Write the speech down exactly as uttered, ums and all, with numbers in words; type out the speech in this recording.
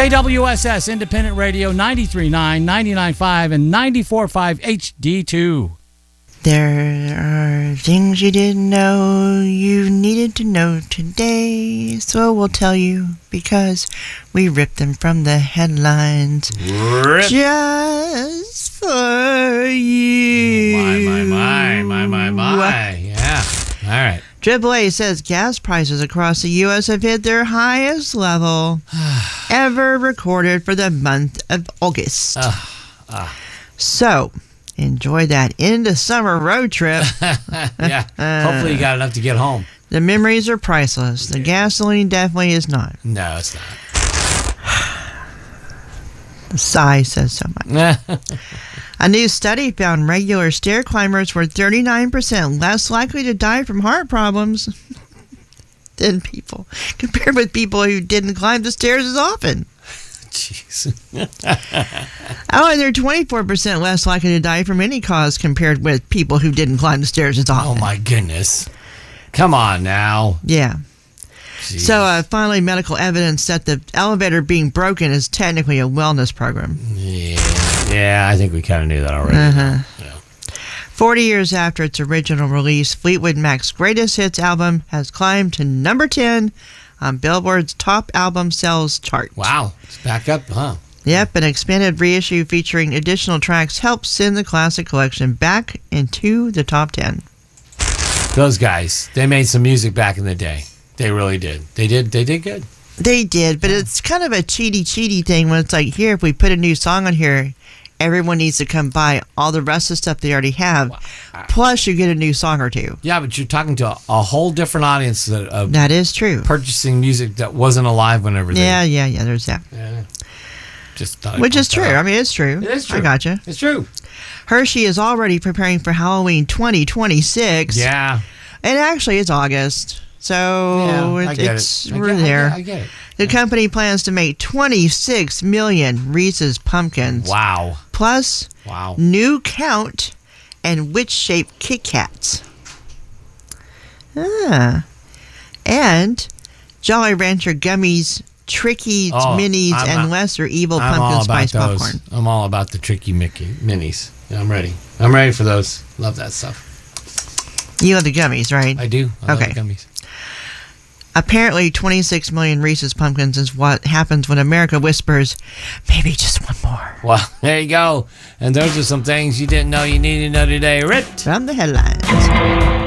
K W S S Independent Radio, ninety-three point nine, ninety-nine point five, and ninety-four point five H D two. There are things you didn't know you needed to know today, so we'll tell you because we ripped them from the headlines. Rip. Just for you. My, my, my, my, my, my. Yeah. All right. triple A says gas prices across the U S have hit their highest level ever recorded for the month of August. Uh, uh. So, enjoy that into summer road trip. Yeah. Hopefully you got enough to get home. The memories are priceless. The gasoline definitely is not. No, it's not. The sigh says so much. A new study found regular stair climbers were thirty-nine percent less likely to die from heart problems than people, compared with people who didn't climb the stairs as often. Jeez. Oh, and they're twenty-four percent less likely to die from any cause compared with people who didn't climb the stairs as often. Oh, my goodness. Come on now. Yeah. Jeez. So, uh, finally, medical evidence that the elevator being broken is technically a wellness program. Yeah, yeah I think we kind of knew that already. Uh-huh. Yeah. forty years after its original release, Fleetwood Mac's greatest hits album has climbed to number ten on Billboard's top album sales chart. Wow. It's back up, huh? Yep, an expanded reissue featuring additional tracks helps send the classic collection back into the top ten. Those guys, they made some music back in the day. They really did. They did. They did good. They did, but it's kind of a cheaty, cheaty thing when it's like, here, if we put a new song on here, everyone needs to come buy all the rest of the stuff they already have. Wow. Plus, you get a new song or two. Yeah, but you're talking to a, a whole different audience that uh, that is true. Purchasing music that wasn't alive whenever they. Yeah, yeah, yeah. There's that. Yeah. Just which is true. I mean, it's true. It is true. I gotcha. It's true. Hershey is already preparing for Halloween twenty twenty-six. Yeah. And actually, it's August. So yeah, it, I get it's it. I we're get, there. I get, I get it. The company plans to make twenty-six million Reese's Pumpkins. Wow. Plus wow. new count and witch-shaped Kit Kats. Ah. And Jolly Rancher Gummies, Tricky oh, Minis, I'm and a, Lesser Evil I'm Pumpkin all Spice about those. Popcorn. I'm all about the Tricky Mickey Minis. Yeah, I'm ready. I'm ready for those. Love that stuff. You love the gummies, right? I do. I okay. love the gummies. Apparently, twenty-six million Reese's Pumpkins is what happens when America whispers, maybe just one more. Well, there you go. And those are some things you didn't know you needed to know today. Ripped from the headlines.